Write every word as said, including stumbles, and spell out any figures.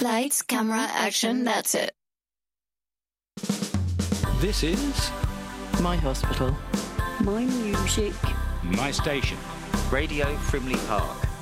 Lights, camera, action, that's it. This is My hospital. My music. My station. Radio Frimley Park.